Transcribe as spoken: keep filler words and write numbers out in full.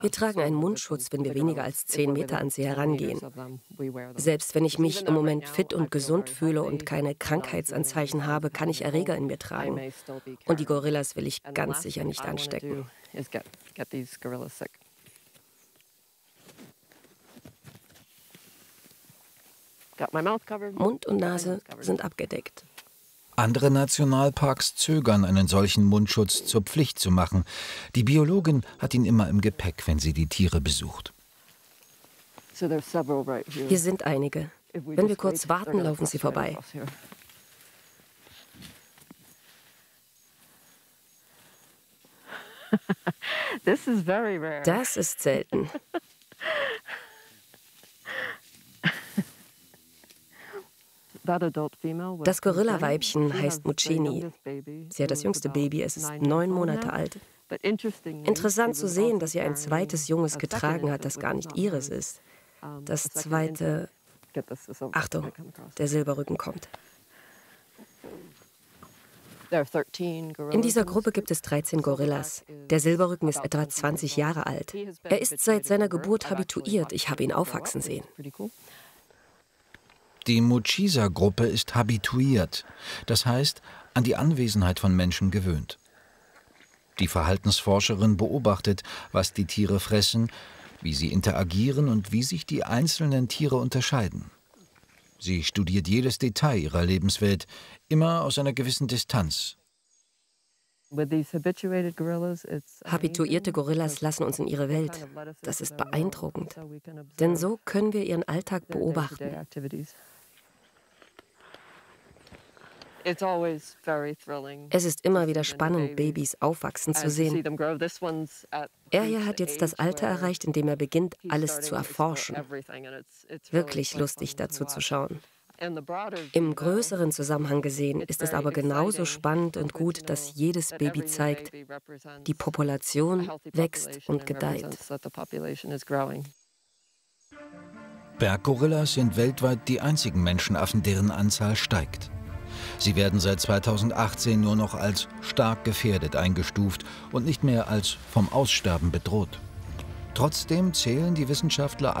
Wir tragen einen Mundschutz, wenn wir weniger als zehn Meter an sie herangehen. Selbst wenn ich mich im Moment fit und gesund fühle und keine Krankheitsanzeichen habe, kann ich Erreger in mir tragen. Und die Gorillas will ich ganz sicher nicht anstecken. Mund und Nase sind abgedeckt. Andere Nationalparks zögern, einen solchen Mundschutz zur Pflicht zu machen. Die Biologin hat ihn immer im Gepäck, wenn sie die Tiere besucht. Hier sind einige. Wenn wir kurz warten, laufen sie vorbei. Das ist selten. Das Gorilla-Weibchen heißt Muchini. Sie hat das jüngste Baby, es ist neun Monate alt. Interessant zu sehen, dass sie ein zweites Junges getragen hat, das gar nicht ihres ist. Das zweite... Achtung, der Silberrücken kommt. In dieser Gruppe gibt es dreizehn Gorillas. Der Silberrücken ist etwa zwanzig Jahre alt. Er ist seit seiner Geburt habituiert. Ich habe ihn aufwachsen sehen. Die Muchisa-Gruppe ist habituiert, das heißt an die Anwesenheit von Menschen gewöhnt. Die Verhaltensforscherin beobachtet, was die Tiere fressen, wie sie interagieren und wie sich die einzelnen Tiere unterscheiden. Sie studiert jedes Detail ihrer Lebenswelt, immer aus einer gewissen Distanz. Habituierte Gorillas lassen uns in ihre Welt. Das ist beeindruckend, denn so können wir ihren Alltag beobachten. Es ist immer wieder spannend, Babys aufwachsen zu sehen. Er hier hat jetzt das Alter erreicht, in dem er beginnt, alles zu erforschen. Wirklich lustig dazu zu schauen. Im größeren Zusammenhang gesehen ist es aber genauso spannend und gut, dass jedes Baby zeigt, die Population wächst und gedeiht. Berggorillas sind weltweit die einzigen Menschenaffen, deren Anzahl steigt. Sie werden seit zweitausendachtzehn nur noch als stark gefährdet eingestuft und nicht mehr als vom Aussterben bedroht. Trotzdem zählen die Wissenschaftler